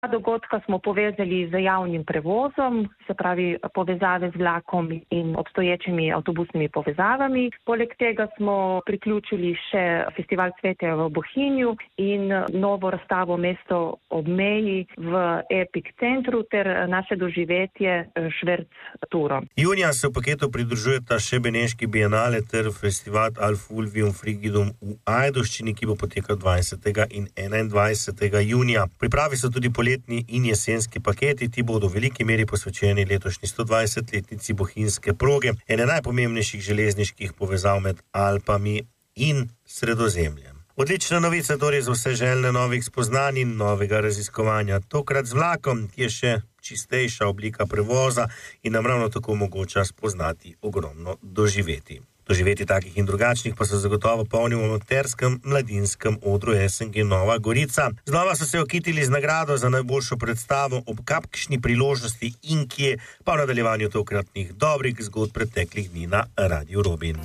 Dogodka smo povezali z javnim prevozom, se pravi povezave z vlakom in obstoječimi avtobusnimi povezavami. Poleg tega smo priključili še festival cvetja v Bohinju in novo razstavo Mesto ob meji v Epic centru ter naše doživetje Šverc Turo. Junija se v paketu pridružujeta še Beneški bienale ter festival Alfulvium Frigidum v Ajdovščini, ki bo potekal 20. in 21. junija. Pripravi so tudi poletni in jesenski paketi, ti bodo v veliki meri posvečeni letošnji 120-letnici bohinjske proge, ene najpomembnejših železniških povezav med Alpami in Sredozemljem. Odlična novica torej za vse željne novih spoznanj in novega raziskovanja, tokrat z vlakom, ki je še čistejša oblika prevoza in nam ravno tako omogoča spoznati ogromno doživeti. Doživeti takih in drugačnih pa so zagotovo polni v amaterskem mladinskem odru SNG Nova Gorica. Znova so se okitili z nagrado za najboljšo predstavo ob kakšni priložnosti in kje, pa v nadaljevanju tokratnih dobrih zgodb preteklih dni na Radiu Robin.